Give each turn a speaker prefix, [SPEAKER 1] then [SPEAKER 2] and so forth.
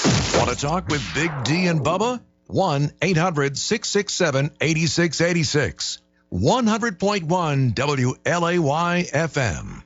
[SPEAKER 1] Want to talk with Big D and Bubba? 1-800-667-8686. 100.1 WLAY FM.